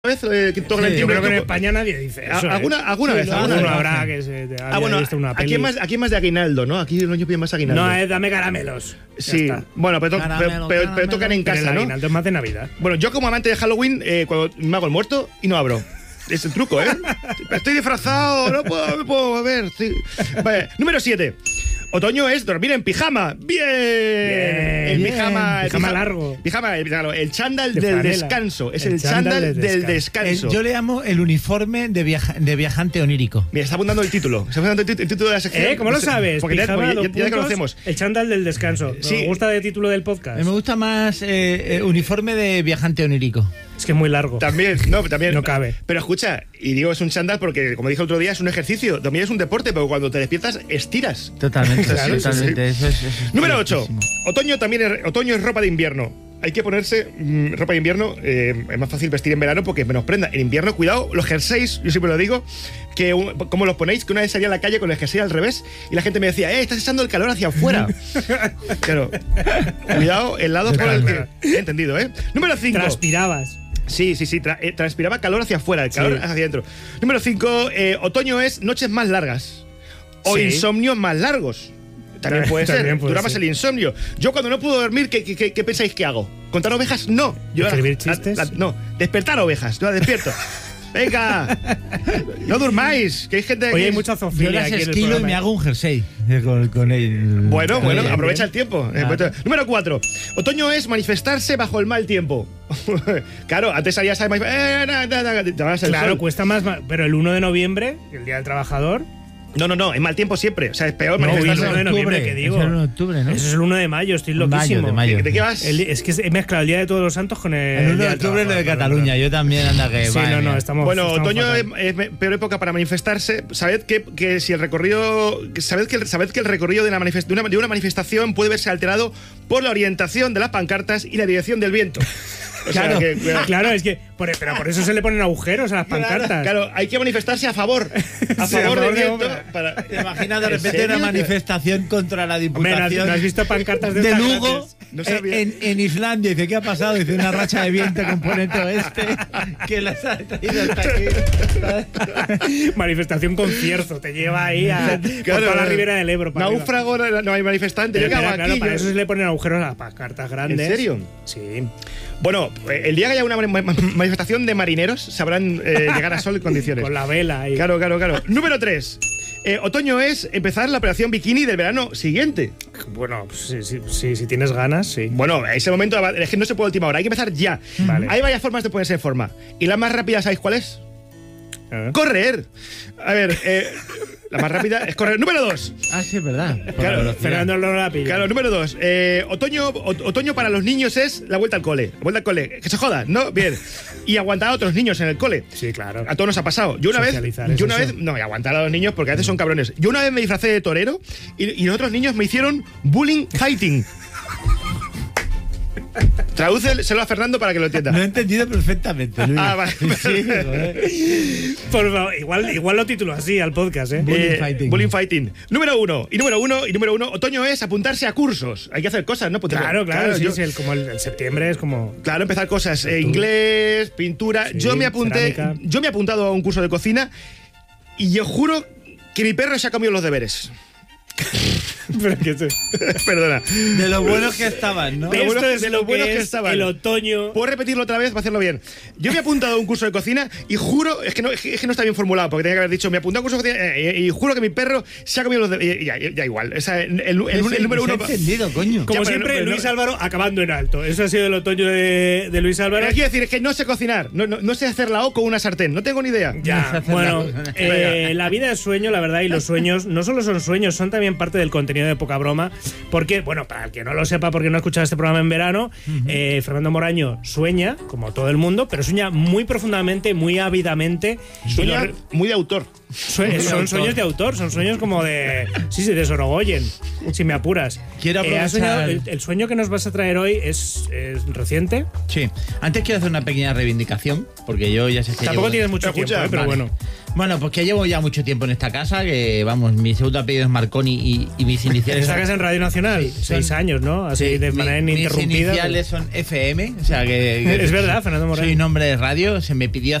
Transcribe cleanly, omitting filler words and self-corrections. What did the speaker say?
vez que tocan el timbre. Yo creo que en España nadie dice eso. ¿Alguna vez? Alguno habrá que se haya visto una peli. Aquí es más de aguinaldo, ¿no? Aquí los niños piden más aguinaldo. No, es dame caramelos. Sí, bueno, pero tocan en casa, el ¿no? aguinaldo es más de Navidad. Bueno, yo como amante de Halloween, cuando me hago el muerto y no abro. Es el truco, ¿eh? Estoy disfrazado, no puedo ver. Sí. Vale, número 7. Otoño es dormir en pijama. ¡Bien! El pijama largo. El chándal del descanso. Es el chándal del descanso. Yo le llamo el uniforme de viajante onírico. Mira, está apuntando el título. Está apuntando el título de la sección. ¿Cómo lo sabes? Porque ya conocemos. El chándal del descanso. Sí. Me gusta el título del podcast. Me gusta más uniforme de viajante onírico. Es que es muy largo. También. No cabe. Pero escucha, y digo es un chándal porque, como dije el otro día, es un ejercicio. También es un deporte, pero cuando te despiertas, estiras. Totalmente. Totalmente. Sí. Eso es Número 8. Otoño es ropa de invierno. Hay que ponerse ropa de invierno. Es más fácil vestir en verano porque menos prenda. En invierno, cuidado, los jerseys, yo siempre lo digo, que como los ponéis, que una vez salía a la calle con el jersey al revés y la gente me decía, estás echando el calor hacia afuera. Claro. Cuidado, el lado por el que... He entendido, ¿eh? Número 5. Transpirabas. Sí. Transpiraba calor hacia afuera, el calor hacia adentro. Número 5. Otoño es noches más largas. O insomnios más largos. También puede ser. Dura más el insomnio. Yo cuando no puedo dormir, ¿qué pensáis que hago? ¿Contar ovejas? No. Yo ¿Escribir chistes? No. Despertar ovejas. Yo la despierto. Venga, no durmáis, que hay gente. Oye, hay mucha zoofilia. Yo las aquí en el estilo y programa. me hago un jersey con él. Bueno, aprovecha el tiempo. Número 4. Otoño es manifestarse bajo el mal tiempo. Claro, antes salías a Claro, cuesta más, pero el 1 de noviembre, el Día del Trabajador. No, es mal tiempo siempre. O sea, es peor manifestarse. manifestarse. El 1 de noviembre, que digo. Es el 1 de octubre, ¿no? Eso es el 1 de mayo, estoy loquísimo. De mayo. ¿De qué vas? Es que he mezclado el Día de Todos los Santos con el 1 de octubre es lo de Cataluña. Yo también anda que... Sí, estamos... Bueno, otoño fatal. es peor época para manifestarse. Sabed que si el recorrido... Sabed que el recorrido de una manifestación puede verse alterado por la orientación de las pancartas y la dirección del viento. O sea, claro, es que pero por eso se le ponen agujeros a las pancartas. Claro, hay que manifestarse a favor del viento. ¿Te imaginas de repente una manifestación contra la Diputación? Hombre, ¿no has visto pancartas de Lugo? No en Islandia. Dice, ¿qué ha pasado? Dice, una racha de viento componente oeste que las ha traído hasta aquí. Manifestación con cierzo, te lleva ahí por toda la ribera del Ebro. Náufrago, no hay manifestante. Claro, para eso se le ponen agujeros a las pancartas grandes. ¿En serio? Sí. Bueno, el día que haya una manifestación de marineros sabrán llegar a sol en condiciones. Con la vela ahí. Claro. Número 3. Otoño es empezar la operación bikini del verano siguiente. Bueno, si tienes ganas, sí. Bueno, a ese momento es que no se puede última hora, hay que empezar ya. Vale. Hay varias formas de ponerse en forma. Y la más rápida, ¿sabéis cuál es? Correr. A ver, la más rápida es correr. Número 2. Ah, sí, es verdad. Claro, Fernando no la pilla. Claro, número 2. Otoño para los niños es la vuelta al cole. Que se joda, ¿no? Bien. Y aguantar a otros niños en el cole. Sí, claro. A todos nos ha pasado. Yo una vez, no, y aguantar a los niños porque a veces son cabrones. Yo una vez me disfracé de torero y los otros niños me hicieron bullying fighting. Tradúcelo a Fernando para que lo entienda. Lo he entendido perfectamente, Luis. Ah, vale. Sí, por favor, igual lo titulo así al podcast, ¿eh? Bullying fighting. Número 1. Otoño es apuntarse a cursos. Hay que hacer cosas, ¿no? Claro, como el septiembre es como... Claro, empezar cosas. Inglés, pintura. Sí, yo me he apuntado a un curso de cocina y yo juro que mi perro se ha comido los deberes. Perdona. De lo buenos que estaban, ¿no? De lo buenos que estaban. El otoño. ¿Puedo repetirlo otra vez para hacerlo bien? Yo me he apuntado a un curso de cocina y juro, es que no está bien formulado, porque tenía que haber dicho, me he apuntado a un curso de cocina y juro que mi perro se ha comido los deberes. Ya igual. O sea, el número 1. Entendido, coño. Como siempre, Luis Álvaro acabando en alto. Eso ha sido el otoño de Luis Álvaro. Quiero decir, es que no sé cocinar. No sé hacer la O con una sartén. No tengo ni idea. Ya, bueno. La vida es sueño, la verdad, y los sueños no solo son sueños, son también parte del contenido de Poca Broma, porque, bueno, para el que no lo sepa porque no ha escuchado este programa en verano, Fernando Moraño sueña, como todo el mundo, pero sueña muy profundamente, muy ávidamente. Sueña muy de autor. Son sueños de autor, son sueños como de. Sí, de Sorogoyen, si me apuras. Quiero aprovechar. El sueño que nos vas a traer hoy es reciente. Sí. Antes quiero hacer una pequeña reivindicación, porque yo ya sé que. Tampoco tienes mucho tiempo, pero bueno. Bueno, pues que llevo ya mucho tiempo en esta casa, que vamos, mi segundo apellido es Marconi y mis iniciales. ¿Esta casa en Radio Nacional? Sí, 6 años, ¿no? Así de manera ininterrumpida. Mis iniciales son FM, o sea que es verdad, Fernando Moreno. Soy un hombre de radio, se me pidió